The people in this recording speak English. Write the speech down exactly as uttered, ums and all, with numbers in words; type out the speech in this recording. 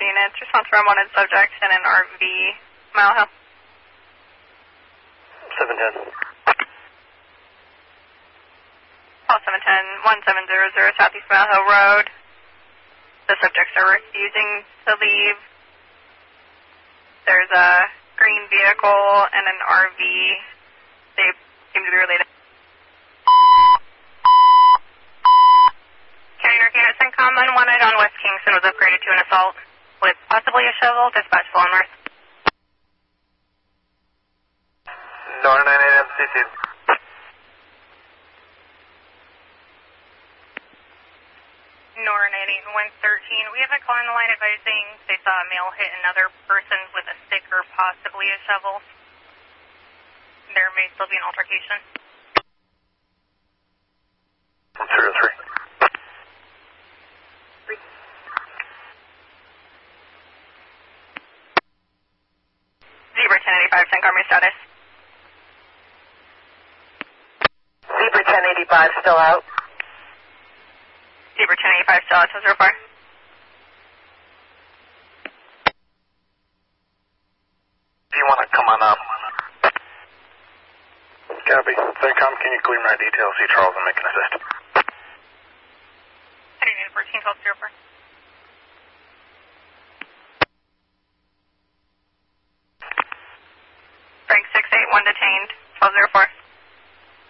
units. Response for unwanted subjects in an R V, Mile Hill. seven ten. Call seven ten, one seven zero zero Southeast Mile Hill Road. The subjects are refusing to leave. There's a green vehicle and an R V. They seem to be related. Carrier Canada CENTCOM unwanted on West Kingston was upgraded to an assault with possibly a shovel. Dispatch full on north. nine nine eight M C C. Nor ninety one thirteen. We have a call on the line advising they saw a male hit another person with a stick or possibly a shovel. There may still be an altercation. zero three. Zebra ten eighty-five, CENTCOM status. Zebra ten eighty-five still out. Zebra ten eighty-five still out, two zero four. Do you want to come on up? Copy. CENTCOM, can you clear my details? See Charles and make an assist. fourteen twelve zero four. Frank six eight one detained, twelve zero four.